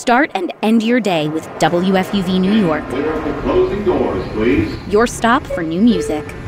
Start and end your day with WFUV New York. Clear up the closing doors, please. Your stop for new music.